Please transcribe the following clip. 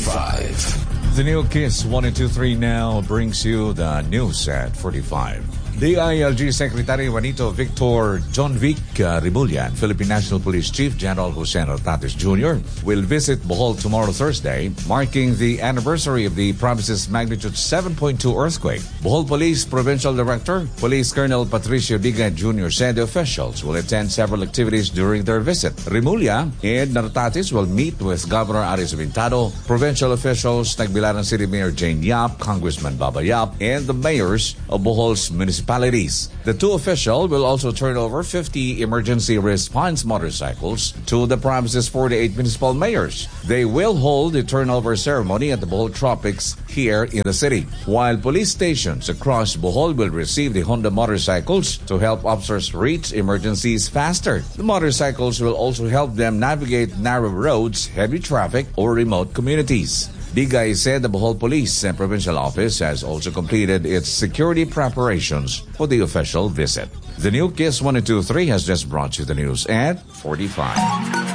45. The new KISS 123 now brings you the news at 45. DILG Secretary Juanito Victor John Vic Rimulya and Philippine National Police Chief General Jose Nartates Jr. will visit Bohol tomorrow Thursday, marking the anniversary of the province's magnitude 7.2 earthquake. Bohol Police Provincial Director, Police Colonel Patricio Diga Jr. said the officials will attend several activities during their visit. Rimulya and Nartates will meet with Governor Aris Bintado, provincial officials, Tagbilaran City Mayor Jane Yap, Congressman Baba Yap, and the mayors of Bohol's municipalities. The two officials will also turn over 50 emergency response motorcycles to the province's 48 municipal mayors. They will hold the turnover ceremony at the Bohol Tropics here in the city, while police stations across Bohol will receive the Honda motorcycles to help officers reach emergencies faster. The motorcycles will also help them navigate narrow roads, heavy traffic, or remote communities. Digay said the Bohol Police and Provincial Office has also completed its security preparations for the official visit. The new KISS 123 has just brought you the news at 45.